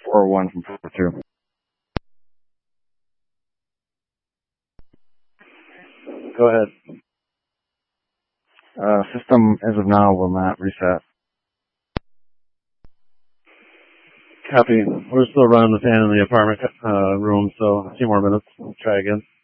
401 from 402. Go ahead. System as of now will not reset. Copy. We're still running the fan in the apartment room, so a few more minutes. We'll try again.